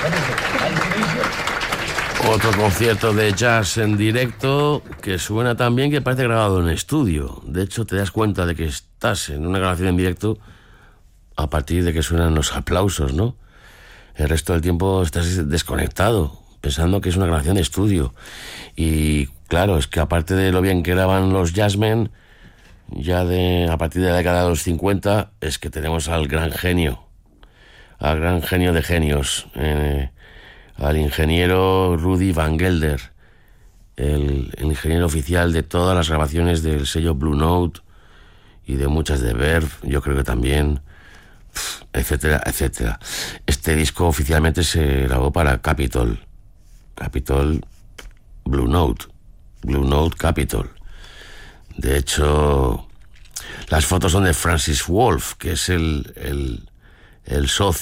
Otro concierto de jazz en directo que suena tan bien que parece grabado en estudio. De hecho, te das cuenta de que estás en una grabación en directo a partir de que suenan los aplausos, ¿no? El resto del tiempo estás desconectado, pensando que es una grabación de estudio. Y claro, es que aparte de lo bien que graban los jazzmen, a partir de la década de los 50, es que tenemos al gran genio de genios, al ingeniero Rudy Van Gelder, el ingeniero oficial de todas las grabaciones del sello Blue Note y de muchas de Verve, yo creo que también, etcétera, etcétera. Este disco oficialmente se grabó para Capitol Blue Note Capitol. De hecho, las fotos son de Francis Wolff, que es el socio